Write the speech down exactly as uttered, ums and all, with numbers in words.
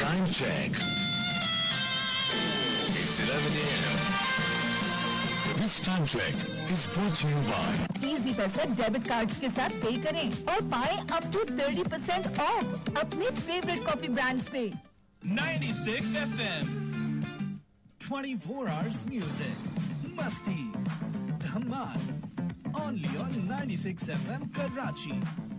Time check. It's eleven a m This time check is brought to you by easy पैसा debit cards के साथ पे करें और पाएं up to thirty percent of अपने फेवरेट कॉफी ब्रांड्स पे। ninety-six F M twenty-four hours music मस्ती धमाल only on ninety-six F M Karachi।